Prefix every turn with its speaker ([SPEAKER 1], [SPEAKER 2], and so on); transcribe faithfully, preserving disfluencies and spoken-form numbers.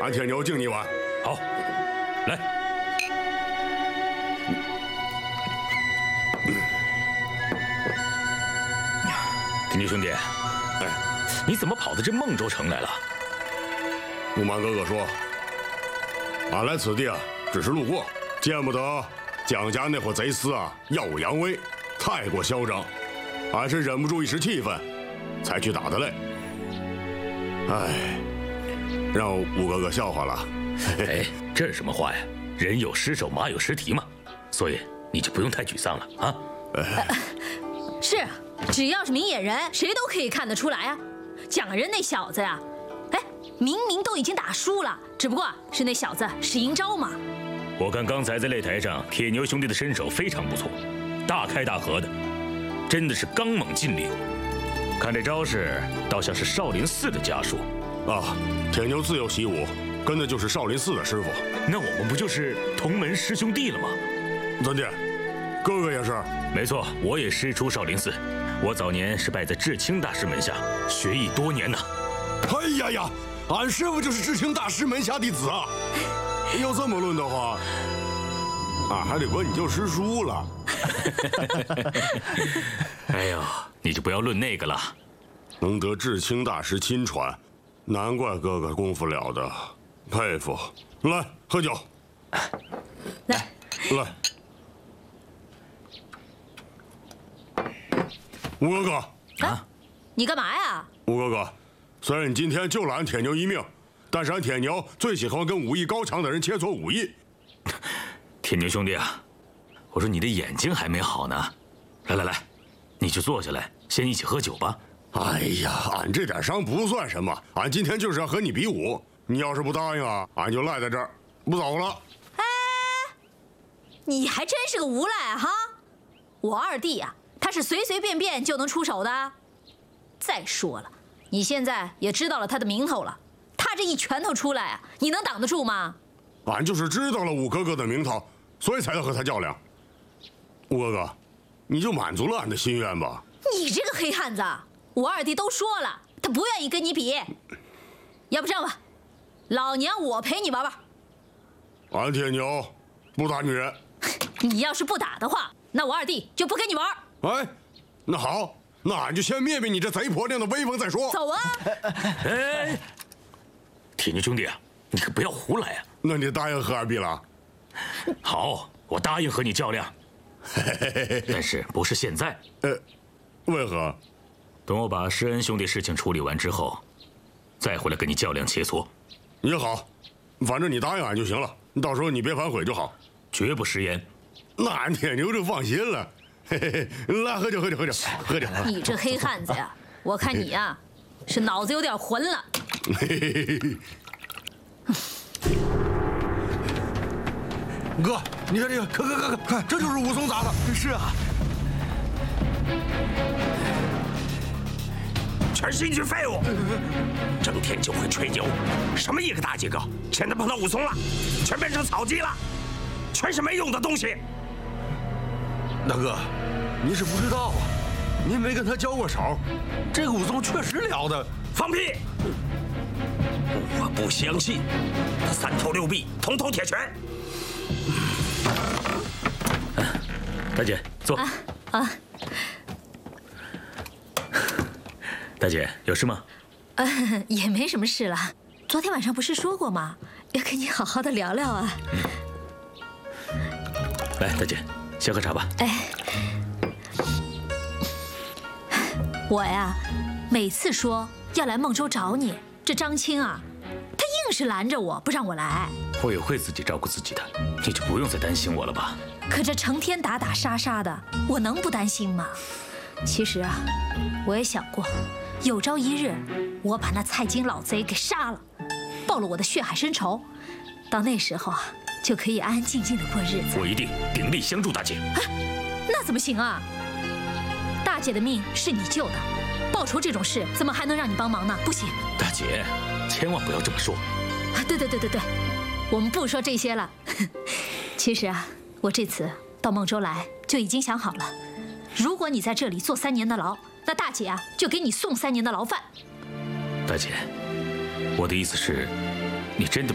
[SPEAKER 1] 俺铁牛敬你一碗。
[SPEAKER 2] 好，来。铁牛兄弟，
[SPEAKER 1] 哎，
[SPEAKER 2] 你怎么跑到这孟州城来了？
[SPEAKER 1] 武满哥哥说，俺来此地啊，只是路过，见不得蒋家那伙贼厮啊耀武扬威，太过嚣张，俺是忍不住一时气愤，才去打的嘞。哎，让武哥哥笑话了。
[SPEAKER 2] 哎，这是什么话呀？人有失手，马有失蹄嘛。所以你就不用太沮丧了啊。
[SPEAKER 3] 呃、是，只要是明眼人，谁都可以看得出来啊。蒋人那小子呀，哎，明明都已经打输了，只不过是那小子使阴招嘛。
[SPEAKER 2] 我看刚才在擂台上，铁牛兄弟的身手非常不错，大开大合的，真的是刚猛尽力。看这招式，倒像是少林寺的家术。
[SPEAKER 1] 啊，铁牛自幼习武，跟的就是少林寺的师傅。
[SPEAKER 2] 那我们不就是同门师兄弟了吗？
[SPEAKER 1] 怎的，哥哥也是？
[SPEAKER 2] 没错，我也师出少林寺。我早年是拜在智清大师门下，学艺多年呐。
[SPEAKER 1] 哎呀呀，俺师傅就是智清大师门下弟子啊。要这么论的话，俺还得管你叫师叔了。
[SPEAKER 2] 哎呦，你就不要论那个了。
[SPEAKER 1] 能得智清大师亲传，难怪哥哥功夫了得，佩服。来，喝酒。
[SPEAKER 3] 来，
[SPEAKER 1] 来。吴哥哥，
[SPEAKER 3] 啊，你干嘛呀？
[SPEAKER 1] 吴哥哥，虽然你今天救了俺铁牛一命，但是俺铁牛最喜欢跟武艺高强的人切磋武艺。
[SPEAKER 2] 铁牛兄弟啊，我说你的眼睛还没好呢。来来来，你就坐下来，先一起喝酒吧。
[SPEAKER 1] 哎呀，俺这点伤不算什么，俺今天就是要和你比武。你要是不答应啊，俺就赖在这儿不走了。
[SPEAKER 3] 哎，你还真是个无赖哈！我二弟呀、啊。他是随随便便就能出手的。再说了，你现在也知道了他的名头了，他这一拳头出来啊，你能挡得住吗？
[SPEAKER 1] 俺就是知道了武哥哥的名头，所以才要和他较量。武哥哥，你就满足了俺的心愿吧。
[SPEAKER 3] 你这个黑汉子，我二弟都说了，他不愿意跟你比。要不这样吧，老娘我陪你玩玩。
[SPEAKER 1] 俺铁牛不打女人。
[SPEAKER 3] 你要是不打的话，那我二弟就不跟你玩。
[SPEAKER 1] 哎，那好，那俺就先灭灭你这贼婆娘的威风再说。
[SPEAKER 3] 走啊！
[SPEAKER 2] 哎，铁牛兄弟啊，你可不要胡来啊！
[SPEAKER 1] 那你答应和俺比了？
[SPEAKER 2] 好，我答应和你较量，但是不是现在？
[SPEAKER 1] 呃，为何？
[SPEAKER 2] 等我把施恩兄弟事情处理完之后，再回来跟你较量切磋。
[SPEAKER 1] 也好，反正你答应俺就行了，到时候你别反悔就好。
[SPEAKER 2] 绝不食言。
[SPEAKER 1] 那俺铁牛就放心了。嘿嘿嘿，来喝酒喝酒喝酒喝酒！
[SPEAKER 3] 你这黑汉子呀，我看你呀，是脑子有点混了。
[SPEAKER 1] 嘿嘿嘿。
[SPEAKER 4] 哥，你看这个，看看看看，看，这就是武松砸的。
[SPEAKER 5] 是啊，
[SPEAKER 6] 全是一群废物，整天就会吹牛，什么一个大几个，现在碰到武松了，全变成草鸡了，全是没用的东西。
[SPEAKER 4] 大哥，您是不知道啊，您没跟他交过手，这个武松确实了得。
[SPEAKER 6] 放屁！我不相信，他三头六臂，通透铁拳。
[SPEAKER 2] 大姐，坐。
[SPEAKER 3] 啊啊！
[SPEAKER 2] 大姐，有事吗？
[SPEAKER 3] 呃，也没什么事了。昨天晚上不是说过吗？要跟你好好的聊聊啊。
[SPEAKER 2] 嗯、来，大姐。先喝茶吧。
[SPEAKER 3] 哎，我呀，每次说要来孟州找你，这张青啊，他硬是拦着我不让我来。
[SPEAKER 2] 我也会自己照顾自己的，你就不用再担心我了吧？
[SPEAKER 3] 可这成天打打杀杀的，我能不担心吗？其实啊，我也想过，有朝一日我把那蔡京老贼给杀了，报了我的血海深仇，到那时候啊。就可以安安静静的过日子。
[SPEAKER 2] 我一定鼎力相助大姐。
[SPEAKER 3] 啊，那怎么行啊？大姐的命是你救的，报仇这种事怎么还能让你帮忙呢？不行。
[SPEAKER 2] 大姐，千万不要这么说。
[SPEAKER 3] 啊，对对对对对，我们不说这些了。其实啊，我这次到孟州来就已经想好了，如果你在这里坐三年的牢，那大姐啊就给你送三年的牢饭。
[SPEAKER 2] 大姐，我的意思是，你真的。